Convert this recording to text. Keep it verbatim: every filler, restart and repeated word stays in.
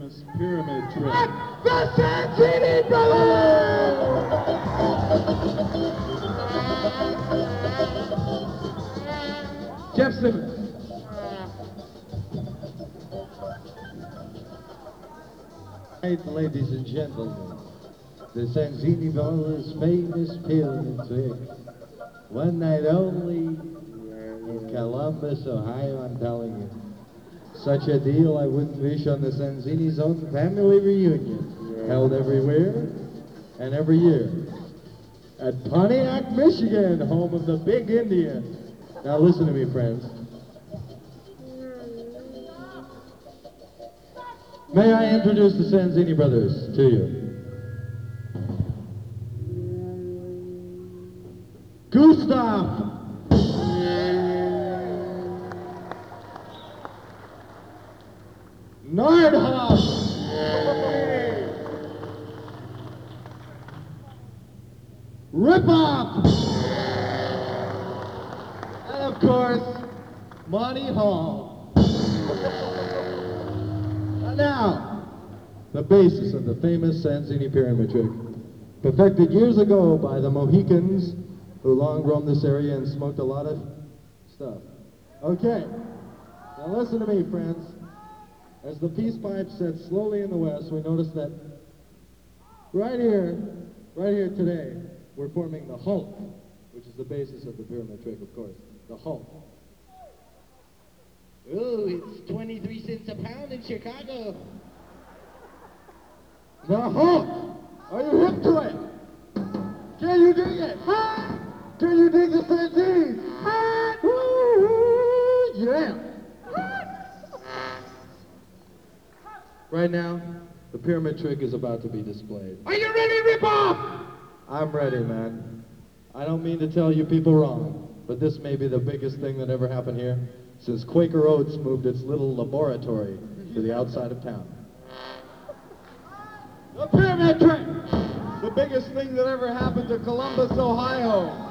famous pyramid trick. The Sanzini Brothers! Jeff Simmons. Right, ladies and gentlemen, the Sanzini Brothers' famous pyramid trick. One night only in Columbus, Ohio, I'm telling you. Such a deal I wouldn't wish on the Sanzini's own family reunion, held everywhere and every year. At Pontiac, Michigan, home of the Big Indian. Now listen to me, friends. May I introduce the Sanzini Brothers to you? Gustav! Nordhoff! Ripoff! And of course, Monty Hall. And now, the basis of the famous Sanzini pyramid trick, perfected years ago by the Mohicans who long roamed this area and smoked a lot of stuff. Okay, now listen to me, friends. As the peace pipe sets slowly in the west, we notice that right here, right here today, we're forming the Hulk, which is the basis of the pyramid trick, of course, the Hulk. Ooh, it's twenty-three cents a pound in Chicago. The Hulk! Are you hip to it? Can you dig it? Can you dig the Sanzini? Yeah! Right now, the pyramid trick is about to be displayed. Are you ready, Ripoff? I'm ready, man. I don't mean to tell you people wrong, but this may be the biggest thing that ever happened here since Quaker Oats moved its little laboratory to the outside of town. The pyramid trick! The biggest thing that ever happened to Columbus, Ohio.